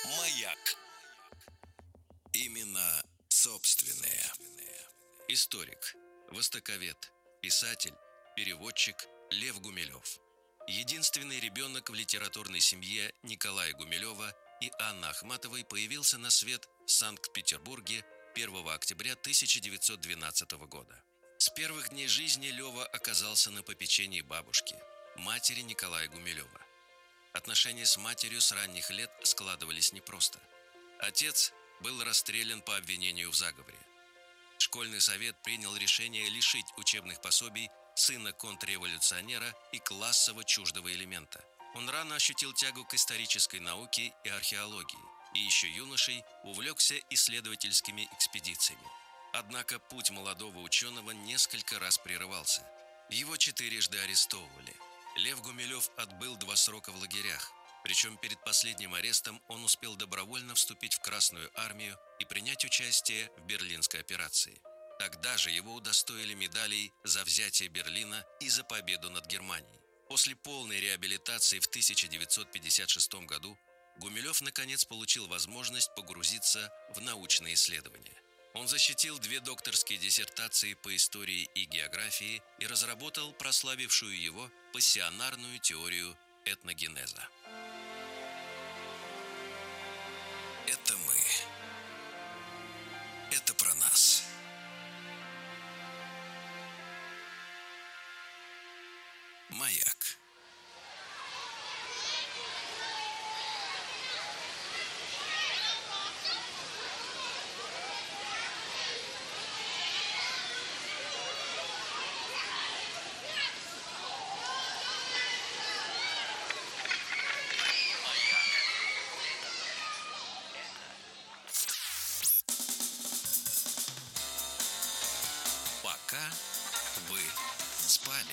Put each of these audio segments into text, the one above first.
Маяк. Имена собственные. Историк, востоковед, писатель, переводчик Лев Гумилев. Единственный ребенок в литературной семье Николая Гумилева и Анны Ахматовой появился на свет в Санкт-Петербурге 1 октября 1912 года. С первых дней жизни Лева оказался на попечении бабушки, матери Николая Гумилева. Отношения с матерью с ранних лет складывались непросто. Отец был расстрелян по обвинению в заговоре. Школьный совет принял решение лишить учебных пособий сына контрреволюционера и классово чуждого элемента. Он рано ощутил тягу к исторической науке и археологии, и еще юношей увлекся исследовательскими экспедициями. Однако путь молодого ученого несколько раз прерывался. Его четырежды арестовывали. Лев Гумилев отбыл 2 срока в лагерях. Причем перед последним арестом он успел добровольно вступить в Красную армию и принять участие в Берлинской операции. Тогда же его удостоили медалей за взятие Берлина и за победу над Германией. После полной реабилитации в 1956 году Гумилев наконец получил возможность погрузиться в научные исследования. Он защитил 2 докторские диссертации по истории и географии и разработал прославившую его пассионарную теорию этногенеза. Это мы. Это про нас. Маяк. Пока вы спали.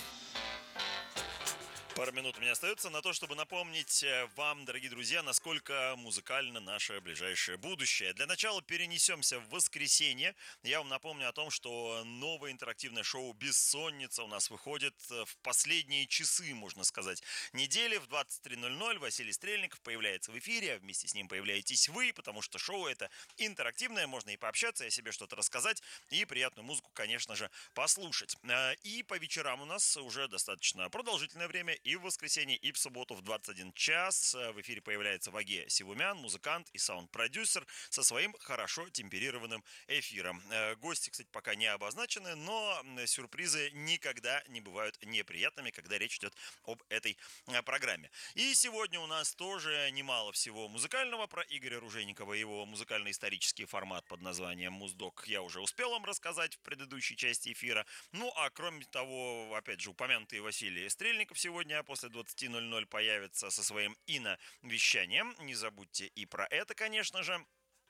Пара минут у меня остается на то, чтобы напомнить вам, дорогие друзья, насколько музыкально наше ближайшее будущее. Для начала перенесемся в воскресенье. Я вам напомню о том, что новое интерактивное шоу «Бессонница» у нас выходит в последние часы, можно сказать, недели. В 23:00 Василий Стрельников появляется в эфире, а вместе с ним появляетесь вы, потому что шоу это интерактивное, можно и пообщаться, и о себе что-то рассказать, и приятную музыку, конечно же, послушать. И по вечерам у нас уже достаточно продолжительное время, и в воскресенье, и в субботу в 21 час в эфире появляется Ваге Сивумян, музыкант и саунд-продюсер, со своим хорошо темперированным эфиром. Гости, кстати, пока не обозначены, но сюрпризы никогда не бывают неприятными, когда речь идет об этой программе. И сегодня у нас тоже немало всего музыкального про Игоря Ружейникова и его музыкально-исторический формат под названием «Муздок» я уже успел вам рассказать в предыдущей части эфира. Ну, а кроме того, опять же, упомянутый Василий Стрельников сегодня после 20:00 появится со своим ино-вещанием. Не забудьте и про это, конечно же.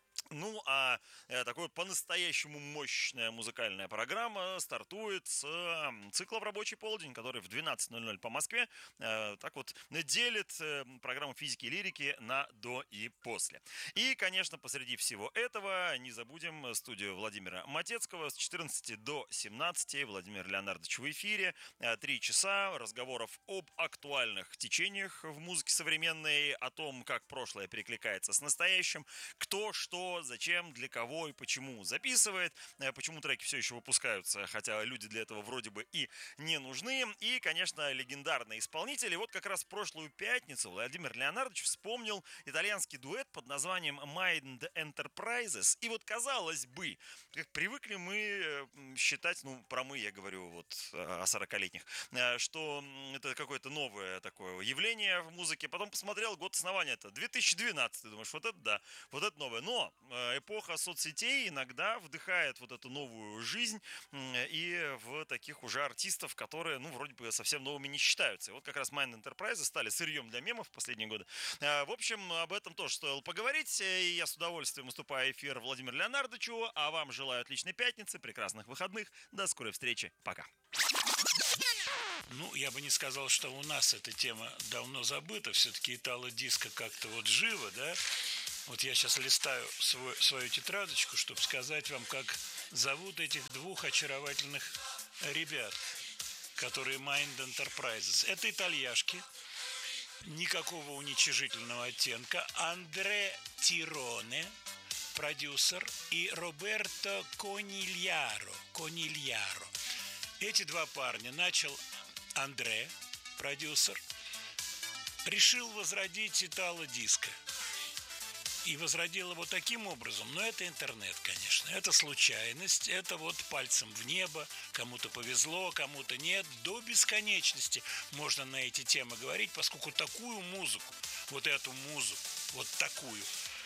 Ну, а такой по-настоящему мощная музыкальная программа стартует с цикла в рабочий полдень, который в 12:00 по Москве так вот делит программу физики и лирики на до и после. И, конечно, посреди всего этого не забудем студию Владимира Матецкого с 14 до 17. Владимир Леонардович в эфире. 3 часа разговоров об актуальных течениях в музыке современной, о том, как прошлое перекликается с настоящим, кто, что, зачем, для кого и почему записывает, почему треки все еще выпускаются, хотя люди для этого вроде бы и не нужны. И, конечно, легендарные исполнители. Вот как раз в прошлую пятницу Владимир Леонардович вспомнил итальянский дуэт под названием Mind Enterprises. И вот, казалось бы, как привыкли мы считать, ну, про мы, я говорю вот о 40-летних, что это какое-то новое такое явление в музыке. Потом посмотрел год основания, это 2012, думаешь, вот это да, вот это новое. Но эпоха соцсетей иногда вдыхает вот эту новую жизнь и в таких уже артистов, которые, ну, вроде бы совсем новыми не считаются. И вот как раз Mind Enterprise стали сырьем для мемов в последние годы. В общем, об этом тоже стоило поговорить. И я с удовольствием уступаю эфир Владимиру Леонардовичу, а вам желаю отличной пятницы, прекрасных выходных. До скорой встречи. Пока. Ну, я бы не сказал, что у нас эта тема давно забыта. Все-таки итало-диско как-то вот живо, да? Вот я сейчас листаю свою тетрадочку, чтобы сказать вам, как зовут этих 2 очаровательных ребят, которые Mind Enterprises. Это итальяшки. никакого уничижительного оттенка, Андре Тироне, продюсер, и Роберто Конильяро. Эти два парня начал Андре, продюсер, решил возродить итало-диско. И возродил его таким образом, но это интернет, конечно, это случайность, это вот пальцем в небо, кому-то повезло, кому-то нет, до бесконечности можно на эти темы говорить, поскольку такую музыку, вот эту музыку, вот такую,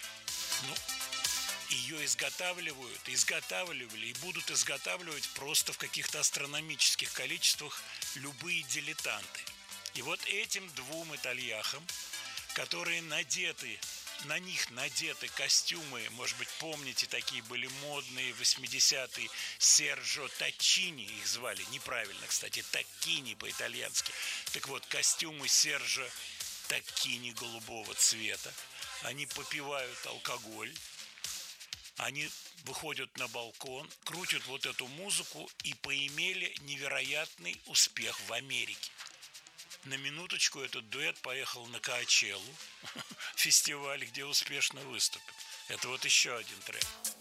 ее изготавливали и будут изготавливать просто в каких-то астрономических количествах любые дилетанты. И вот этим двум итальяхам, которые на них надеты костюмы, может быть, помните, такие были модные 80-е, Серджо Таччини их звали, неправильно, кстати, Таккини по-итальянски. Так вот, костюмы Серджо Таккини голубого цвета, они попивают алкоголь, они выходят на балкон, крутят вот эту музыку и поимели невероятный успех в Америке. На минуточку этот дуэт поехал на Коачеллу, фестиваль, где успешно выступил. Это вот еще один трек.